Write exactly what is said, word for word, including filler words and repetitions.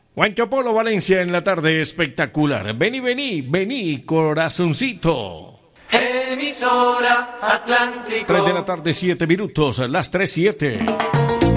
Juancho Polo Valencia en la tarde espectacular. Vení, vení, vení, corazoncito. Emisora Atlántico. tres de la tarde, siete minutos, las tres siete.